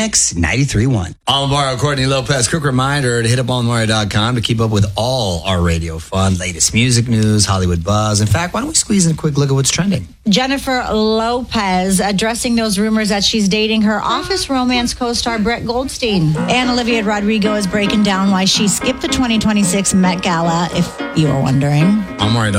Mix 93.1. Alvaro, Courtney Lopez. Quick reminder to hit up alvaro.com to keep up with all our radio fun, latest music news, Hollywood buzz. In fact, why don't we squeeze in a quick look at what's trending? Jennifer Lopez addressing those rumors that she's dating her Office romance co-star Brett Goldstein. And Olivia Rodrigo is breaking down why she skipped the 2026 Met Gala, if you were wondering. Alvaro.com.